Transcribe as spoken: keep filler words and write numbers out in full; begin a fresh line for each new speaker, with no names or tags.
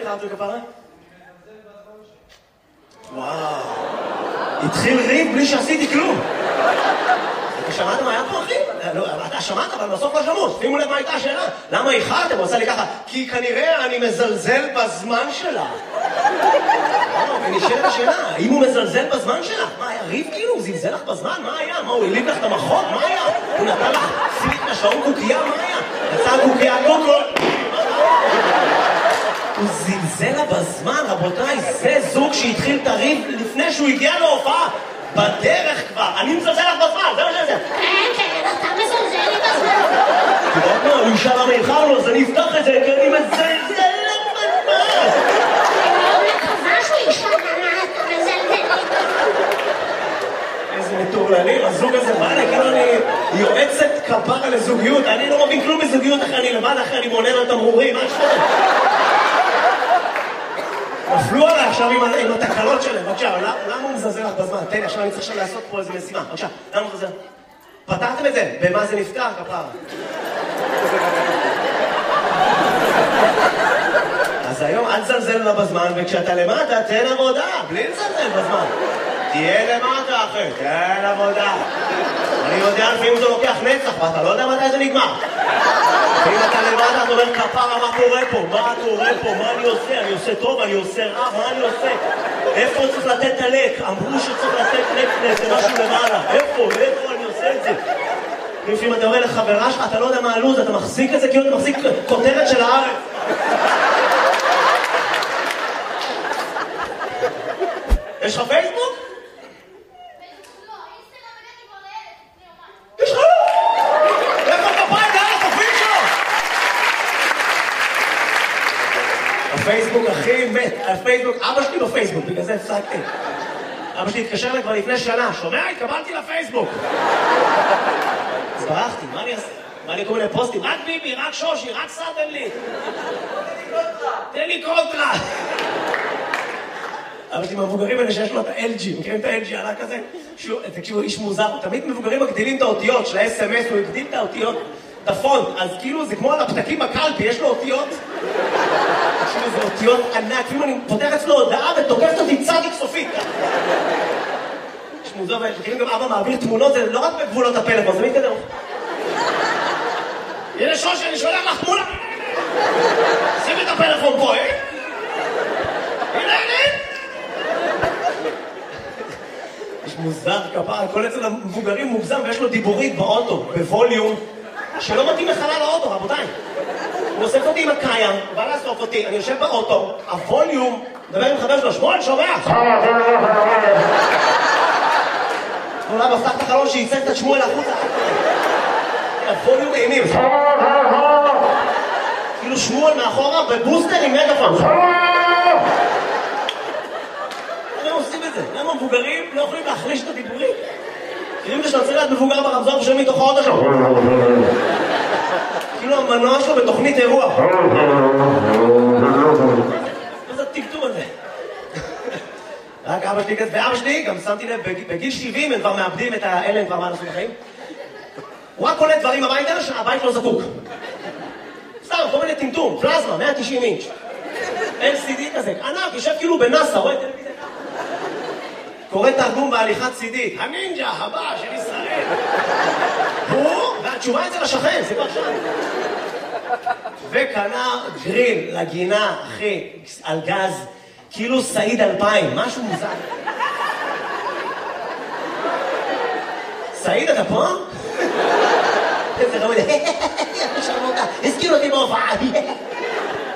ארצו כפרה? וואו. התחיל ריב בלי שעשיתי כלום. אתה שמעת מה היה פה, אחי? אתה שמעת, אבל בסוף לא שמעו. שימו לב מה הייתה השאלה. למה איחרתם? הוא עושה לי ככה. כי כנראה אני מזלזל בזמן שלה. ונשאלת השאלה, האם הוא מזלזל בזמן שלך? מה, היה ריב כאילו? הוא זלזל לך בזמן? מה היה? מה, הוא העליב לך את המחוק? מה היה? הוא נתן לך פליק מהשעון קוקייה? מה היה? יצא קוקייה קוקו? הוא זלזל לה בזמן, רבותיי, זה זוג שהתחיל את הריב לפני שהוא הגיע להופעה. בדרך כבר, אני מזלזל לך בזמן, זה מה שזה.
כן, כן, אתה מזלזל לי בזמן.
אתה יודעת מה, הוא ישאל למה איחרנו, אז אני אפתח את זה, כי אני מזלזל לך בזמן.
אני מאוד מקווה שהוא ישאל למה אתה מזלזל לי בזמן.
איזה מטורללים, הזוג הזה בא לי, כאילו אני יועצת כפרה לזוגיות, אני לא מבין כלום בזוגיות אחרי אני לבד, אחרי אני מונן על תמרורים, מה יש לך? נפלו עליי עכשיו עם, עם התקלות שלהם, בבקשה, למה הוא מזלזל לך בזמן? תן לי, עכשיו אני צריך עכשיו לעשות פה איזה משימה, בבקשה, למה הוא מזלזל? פתרתם את זה? במה זה נפתר, כפרה? אז היום אל תזלזל לה בזמן, וכשאתה למטה, תן עבודה, בלי לזלזל בזמן. תהיה למטה, אחי, תן עבודה. אני יודע לפעמים זה לוקח נצח, ואתה לא יודע מתי זה נגמר. ואם אתה למטה, אתה אומר, כפרה, מה קורה פה? מה קורה פה? מה אני עושה? אני עושה טוב, אני עושה רע, מה אני עושה? איפה צריך לתת את הלק? אמרו שצריך לתת לק לזה משהו למעלה. איפה? איפה אני עושה את זה? לפעמים אתה אומר לחברה שלך, אתה לא יודע מה הלוז, אתה מחזיק את זה כאילו אתה מחזיק כותרת של הארץ. יש לך פייסבוק? יש לך? איפה כפיים? זה על החופים שלו! הפייסבוק הכי מת, הפייסבוק, אבא שלי בפייסבוק, בגלל זה הפסקתי. אבא שלי התקשר לי כבר לפני שנה, שומע? התקבלתי לפייסבוק. אז ברחתי, מה אני אעשה? מה אני קוראים לפוסטים? רק ביבי, רק שושי, רק סרטן לי. תן לי קונטרה. אבא שלי מהמבוגרים האלה שיש לו את ה-אל ג'י, מכירים את ה-אל ג'י עלה כזה? תקשיבו, איש מוזר, תמיד מבוגרים מגדילים את האותיות של ה-אס אם אס, הוא הגדיל את האותיות, את הפונט, אז כאילו זה כמו על הפתקים בקלפי, יש לו אותיות. תקשיבו, זה אותיות ענק, כאילו אני פותח אצלו הודעה ותוקפת אותי צדיק סופית. יש מוזר, ומכירים גם אבא מעביר תמונות, זה לא רק בגבולות הפלאפון, זה מתקדם. הנה שושי, אני שולח לך תמונה. שימי את הפלאפון פה, אה? הנה, הנה. יש מוזר כפרה, כל אצל המבוגרים מוגזם ויש לו דיבורית באוטו, בווליום, שלא מתאים לחלל האוטו, רבותיי. הוא אוסף אותי עם הקיים, הוא בא לאסוף אותי, אני יושב באוטו, הווליום, מדבר עם חבר שלו, שמואל, שומע? הוא לא מפתח את החלון שייצג את שמואל החוצה. הווליום אימים. כאילו שמואל מאחורה בבוסטר עם מגפון. למה עושים את זה? למה מבוגרים לא יכולים להחליש את הדיבורים? כאילו שאתה צריך להיות מבוגר ברמזור ושומעים מתוך האוטו שלו. כאילו המנוע שלו בתוכנית אירוע. מה זה הטקטום הזה? רק אבא שלי כזה, ואבא שלי, גם שמתי לב, בגיל שבעים הם כבר מאבדים את האלה, הם כבר מה לעשות בחיים. הוא רק קונה דברים הביתה שהבית לא זקוק. סתם, כל מיני טמטום, פלזמה, מאה ותשעים אינץ'. אל סי די כזה, ענק, יושב כאילו בנאסא, רואה טלוויזיה. קורא תרגום בהליכת סי די, הנינג'ה הבא של ישראל. הוא, והתשובה אצל השכן, זה כבר שם. וקנה גריל לגינה, אחי, על גז, כאילו סעיד אלפיים, משהו מוזר. סעיד, אתה פה? איזה רמוד, הזכיר אותי בהופעה.